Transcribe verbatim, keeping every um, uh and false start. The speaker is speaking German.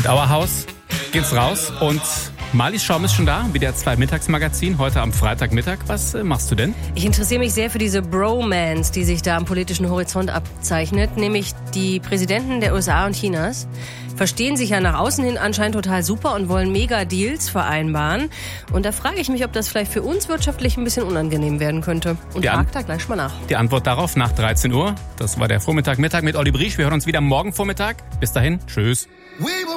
Mit Auerhaus geht's raus und Marlies Schaum ist schon da, W D R zwei Mittagsmagazin, heute am Freitagmittag. Was äh, machst du denn? Ich interessiere mich sehr für diese Bromance, die sich da am politischen Horizont abzeichnet, nämlich die Präsidenten der U S A und Chinas verstehen sich ja nach außen hin anscheinend total super und wollen Mega-Deals vereinbaren. Und da frage ich mich, ob das vielleicht für uns wirtschaftlich ein bisschen unangenehm werden könnte. Und frage da gleich mal nach. Die Antwort darauf nach dreizehn Uhr. Das war der Vormittag, Mittag mit Olli Briesch. Wir hören uns wieder morgen Vormittag. Bis dahin, tschüss.